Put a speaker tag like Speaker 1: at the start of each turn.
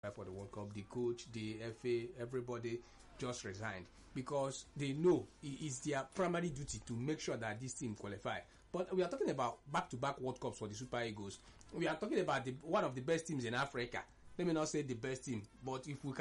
Speaker 1: for the World Cup. The coach, the FA, everybody just resigned because they know it is their primary duty to make sure that this team qualify. But we are talking about back-to-back World Cups for the Super Eagles. We are talking about one of the best teams in Africa. Let me not say the best team, but if we can